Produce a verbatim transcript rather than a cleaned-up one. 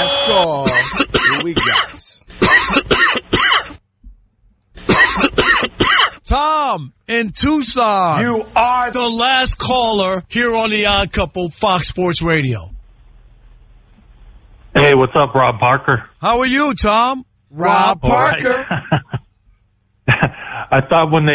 Last call. Who we got? Tom in Tucson. You are the last caller here on the Odd Couple, Fox Sports Radio. Hey, what's up, Rob Parker? How are you, Tom? Rob Parker. I thought when they